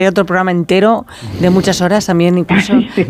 Hay otro programa entero de muchas horas también, incluso. Sí.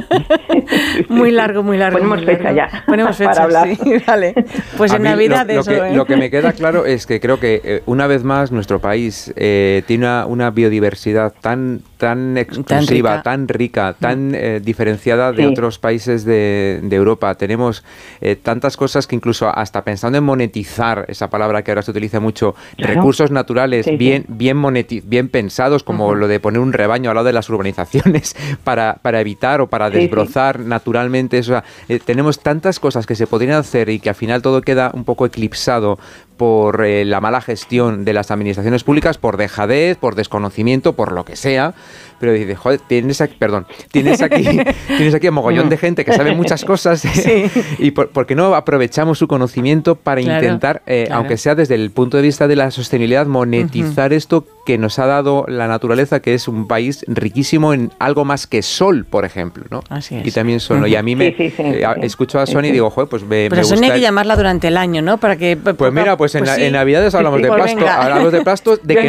Muy largo, muy largo. Ponemos fecha ya. Ponemos fecha, para hablar. sí, vale. Pues en Navidad lo que me queda claro es que creo que una vez más nuestro país tiene una biodiversidad tan exclusiva, tan rica, tan diferenciada de otros países de Europa. Tenemos tantas cosas que incluso hasta pensando en monetizar, esa palabra que ahora se utiliza mucho, claro, recursos naturales bien pensados, como lo de poner un rebaño al lado de las urbanizaciones para evitar o para desbrozar naturalmente eso. Tenemos tantas cosas que se podrían hacer y que al final todo queda un poco eclipsado por la mala gestión de las administraciones públicas, por dejadez, por desconocimiento, por lo que sea. Pero dices, joder, tienes aquí un mogollón de gente que sabe muchas cosas y ¿por qué no aprovechamos su conocimiento para intentar, aunque sea desde el punto de vista de la sostenibilidad, monetizar esto que nos ha dado la naturaleza, que es un país riquísimo en algo más que sol, por ejemplo, ¿no? Así es. Y también sol, ¿no? Y a mí escucho a Sonia y digo, joder, pues me gusta. Sonia hay que llamarla durante el año, ¿no? Para que pues mira, pues en Navidades hablamos de pasto, hablamos de plastos, de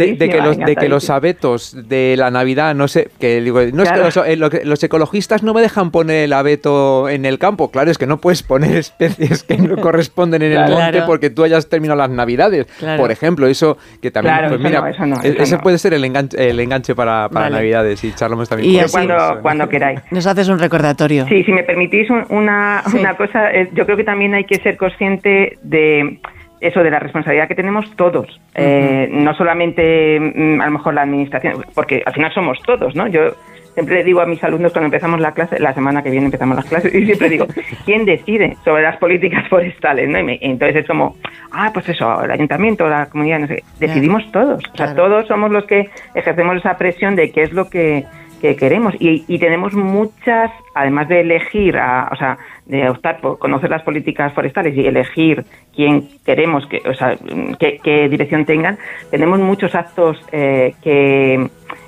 que los abetos de la Navidad, no sé, que digo, no es que los ecologistas no me dejan poner el abeto en el campo. Claro, es que no puedes poner especies que no corresponden en el monte porque tú hayas terminado las Navidades, por ejemplo. Eso que también, pues mira, ese puede ser el enganche para Navidades, y charlamos también. Y cuando queráis. Nos haces un recordatorio. Sí, si me permitís una cosa, yo creo que también hay que ser consciente de eso, de la responsabilidad que tenemos todos, no solamente a lo mejor la administración, porque al final somos todos, ¿no? Yo siempre le digo a mis alumnos cuando empezamos la clase, la semana que viene empezamos las clases, y siempre digo, ¿quién decide sobre las políticas forestales? ¿No? Entonces es como, pues eso, el ayuntamiento, la comunidad, no sé, decidimos todos, o sea, todos somos los que ejercemos esa presión de qué es lo que queremos, y tenemos muchas, además de elegir, de optar por conocer las políticas forestales y elegir quién queremos, qué dirección tengan, tenemos muchos actos que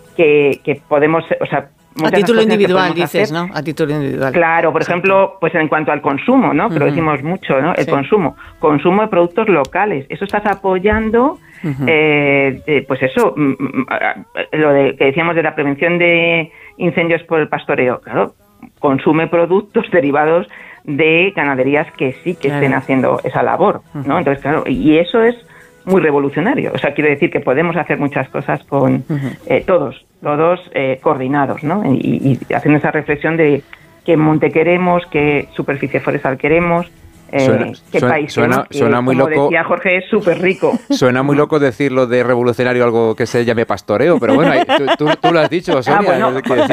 podemos, a título individual dices, ¿no? A título individual. Claro, por ejemplo, pues en cuanto al consumo, ¿no? Que lo decimos mucho, ¿no? El consumo de productos locales. Eso estás apoyando, pues eso, lo que decíamos de la prevención de incendios por el pastoreo. Claro, consume productos derivados de ganaderías que estén haciendo esa labor, ¿no? Entonces, claro, y eso es muy revolucionario. O sea, quiero decir que podemos hacer muchas cosas con todos coordinados, ¿no? Y haciendo esa reflexión de qué monte queremos, qué superficie forestal queremos, qué país. Suena muy loco. Como decía Jorge, es súper rico. Suena muy loco decirlo de revolucionario, algo que se llame pastoreo, pero bueno, tú lo has dicho, Sonia.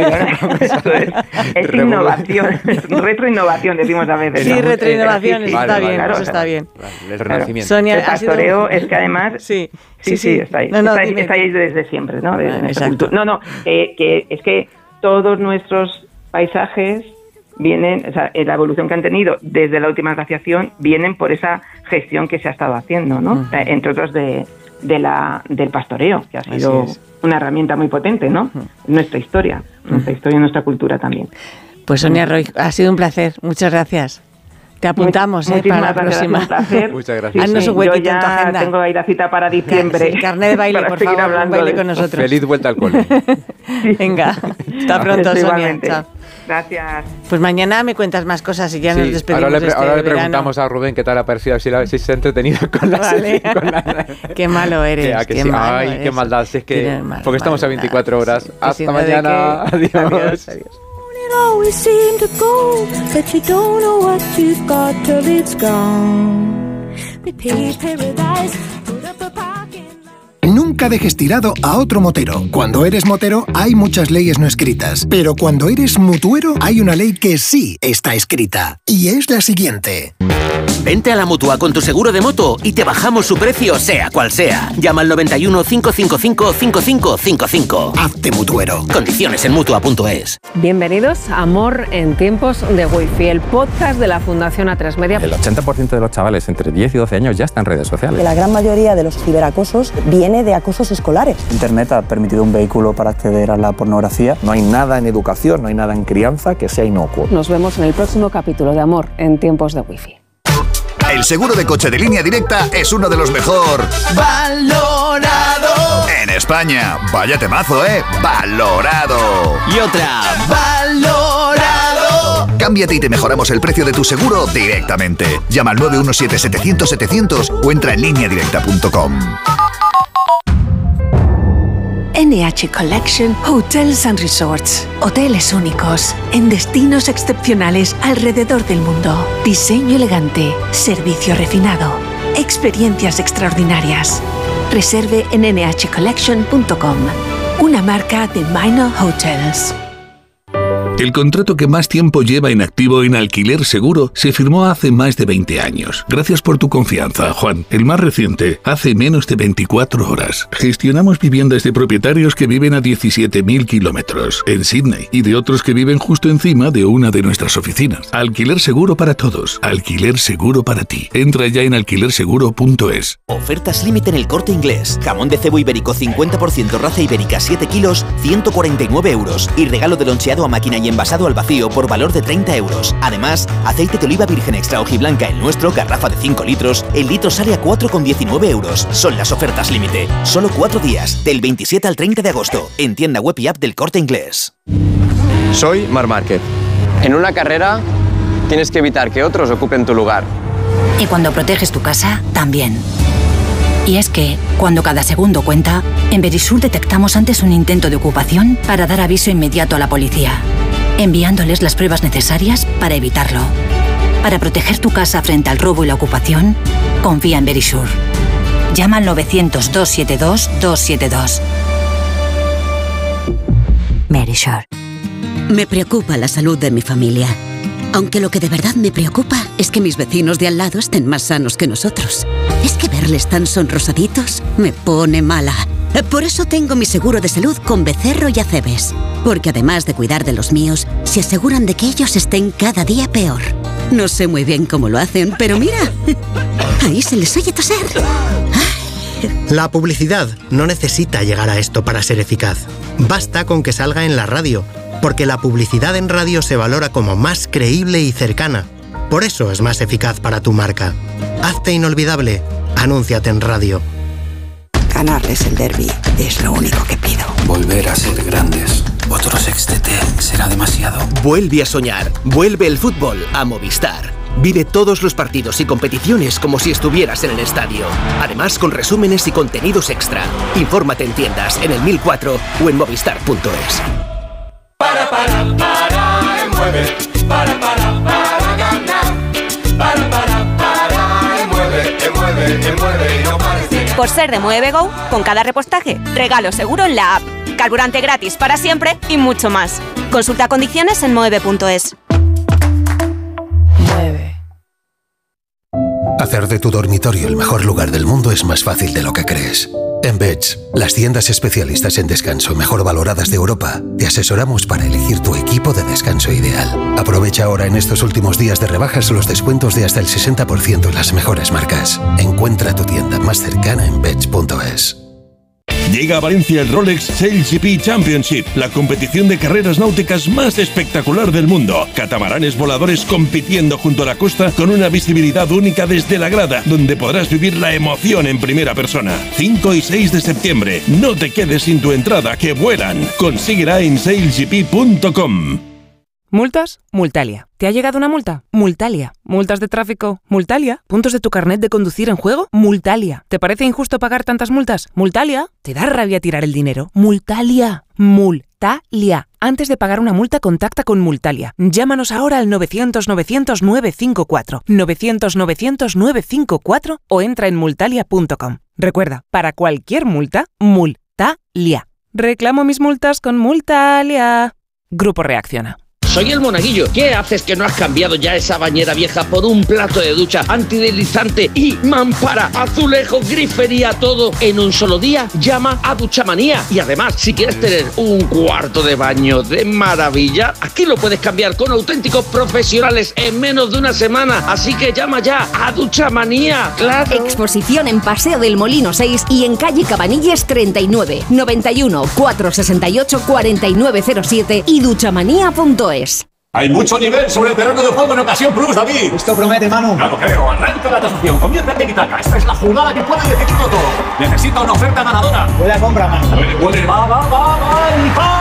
Es innovación, retroinnovación, decimos a veces. Sí, retroinnovación, está bien, eso está bien. El renacimiento. Sonia, el pastoreo es que además... Sí, está ahí. Está ahí desde siempre, ¿no? Exacto. Que es que todos nuestros paisajes vienen, o sea, la evolución que han tenido desde la última glaciación vienen por esa gestión que se ha estado haciendo, ¿no? Entre otros del pastoreo, que ha sido una herramienta muy potente, ¿no? Nuestra historia, nuestra cultura también. Pues Sonia Roig, ha sido un placer, muchas gracias. Te apuntamos para la próxima. Muchas gracias. Haznos un huequito en tu agenda. Tengo ahí la cita para diciembre. Carnet de baile, por favor, un baile con nosotros. Feliz vuelta al cole. Venga, hasta pronto, Sonia. Chao. Gracias. Pues mañana me cuentas más cosas y ya nos despedimos. Ahora le preguntamos a Rubén qué tal ha parecido, si se ha entretenido con la serie. Qué malo eres. Qué maldad. Si es que, porque estamos a 24 horas. Hasta mañana. Adiós. Always seem to go, but you don't know what you've got till it's gone. Repeat paradise, put up a parking lot. Nunca dejes tirado a otro motero. Cuando eres motero hay muchas leyes no escritas, pero cuando eres mutuero hay una ley que sí está escrita, y es la siguiente. Vente a la Mutua con tu seguro de moto y te bajamos su precio sea cual sea. Llama al 91 555 5555. Hazte mutuero. Condiciones en Mutua.es. Bienvenidos a Amor en tiempos de Wi-Fi, el podcast de la Fundación A3 Media. El 80% de los chavales entre 10 y 12 años ya están en redes sociales. La gran mayoría de los ciberacosos viene de acosos escolares. Internet ha permitido un vehículo para acceder a la pornografía. No hay nada en educación, no hay nada en crianza que sea inocuo. Nos vemos en el próximo capítulo de Amor en tiempos de Wi-Fi. El seguro de coche de Línea Directa es uno de los mejor valorado en España. Vaya temazo, ¿eh? Valorado. Y otra, valorado. Cámbiate y te mejoramos el precio de tu seguro directamente. Llama al 917-700-700 o entra en lineadirecta.com. NH Collection Hotels and Resorts. Hoteles únicos, en destinos excepcionales alrededor del mundo. Diseño elegante, servicio refinado, experiencias extraordinarias. Reserve en nhcollection.com. Una marca de Minor Hotels. El contrato que más tiempo lleva en activo en Alquiler Seguro se firmó hace más de 20 años. Gracias por tu confianza, Juan. El más reciente, hace menos de 24 horas. Gestionamos viviendas de propietarios que viven a 17.000 kilómetros en Sydney y de otros que viven justo encima de una de nuestras oficinas. Alquiler Seguro para todos. Alquiler Seguro para ti. Entra ya en alquilerseguro.es. Ofertas límite en El Corte Inglés. Jamón de cebo ibérico 50% raza ibérica 7 kilos, 149 euros. Y regalo de loncheado a máquina y envasado al vacío por valor de 30 euros. Además, aceite de oliva virgen extra hojiblanca el nuestro, garrafa de 5 litros, el litro sale a 4,19 euros. Son las ofertas límite. Solo 4 días, del 27 al 30 de agosto, en tienda web y app del Corte Inglés. Soy Marc Márquez. En una carrera tienes que evitar que otros ocupen tu lugar. Y cuando proteges tu casa, también. Y es que, cuando cada segundo cuenta, en Verisur detectamos antes un intento de ocupación para dar aviso inmediato a la policía, enviándoles las pruebas necesarias para evitarlo. Para proteger tu casa frente al robo y la ocupación, confía en Verisur. Llama al 900-272-272. Verisur. Me preocupa la salud de mi familia. Aunque lo que de verdad me preocupa es que mis vecinos de al lado estén más sanos que nosotros. Es que verles tan sonrosaditos me pone mala. Por eso tengo mi seguro de salud con Becerro y Acebes. Porque además de cuidar de los míos, se aseguran de que ellos estén cada día peor. No sé muy bien cómo lo hacen, pero mira, ahí se les oye toser. La publicidad no necesita llegar a esto para ser eficaz. Basta con que salga en la radio, porque la publicidad en radio se valora como más creíble y cercana. Por eso es más eficaz para tu marca. Hazte inolvidable. Anúnciate en radio. Ganarles el derbi es lo único que pido. Volver a ser grandes. Otro sextete será demasiado. Vuelve a soñar. Vuelve el fútbol a Movistar. Vive todos los partidos y competiciones como si estuvieras en el estadio. Además, con resúmenes y contenidos extra. Infórmate en tiendas, en el 1004 o en movistar.es. Para, mueve. Para ganar. Para, mueve y no pares de ganar. Por ser de Mueve Go, con cada repostaje, regalo seguro en la app. Carburante gratis para siempre y mucho más. Consulta condiciones en moeve.es. Hacer de tu dormitorio el mejor lugar del mundo es más fácil de lo que crees. En Beds, las tiendas especialistas en descanso mejor valoradas de Europa, te asesoramos para elegir tu equipo de descanso ideal. Aprovecha ahora en estos últimos días de rebajas los descuentos de hasta el 60% en las mejores marcas. Encuentra tu tienda más cercana en beds.es. Llega a Valencia el Rolex SailGP Championship, la competición de carreras náuticas más espectacular del mundo. Catamaranes voladores compitiendo junto a la costa con una visibilidad única desde la grada, donde podrás vivir la emoción en primera persona. 5 y 6 de septiembre. No te quedes sin tu entrada, que vuelan. Consíguela en sailgp.com. ¿Multas? Multalia. ¿Te ha llegado una multa? Multalia. ¿Multas de tráfico? Multalia. ¿Puntos de tu carnet de conducir en juego? Multalia. ¿Te parece injusto pagar tantas multas? Multalia. ¿Te da rabia tirar el dinero? Multalia. Multalia. Antes de pagar una multa, contacta con Multalia. Llámanos ahora al 900-900-954. 900-900-954 o entra en multalia.com. Recuerda, para cualquier multa, Multalia. Reclamo mis multas con Multalia. Grupo Reacciona. Soy el Monaguillo. ¿Qué haces que no has cambiado ya esa bañera vieja por un plato de ducha antideslizante y mampara, azulejos, grifería, todo en un solo día? Llama a Duchamanía. Y además, si quieres tener un cuarto de baño de maravilla, aquí lo puedes cambiar con auténticos profesionales en menos de una semana. Así que llama ya a Duchamanía. ¡Claro! Exposición en Paseo del Molino 6 y en calle Cabanilles 39, 91 468 4907 y duchamanía.es. Hay mucho nivel sobre el terreno de juego en Ocasión Plus, David. Esto promete, Manu. Claro, creo. Arranca la tasación. Comienza el tiki-taka. Esta es la jugada que puede decidirlo todo. Necesita una oferta ganadora. Buena compra, Manu. Va.